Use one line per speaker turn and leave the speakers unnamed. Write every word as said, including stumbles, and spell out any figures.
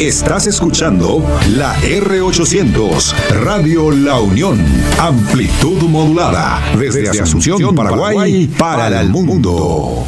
Estás escuchando la erre ochocientos, Radio La Unión. Amplitud modulada. Desde Asunción, Paraguay, para el mundo.